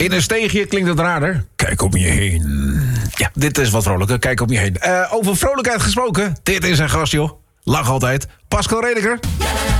In een steegje klinkt het raarder. Kijk om je heen. Ja, dit is wat vrolijker. Kijk om je heen. Over vrolijkheid gesproken. Dit is een gast, joh. Lach altijd. Pascal Redeker.